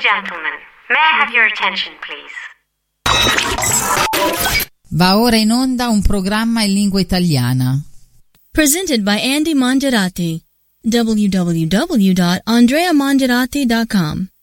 gentlemen, may I have your attention, please? Va ora in onda un programma in lingua italiana. Presented by Andy Mongerati. www.andreamongerati.com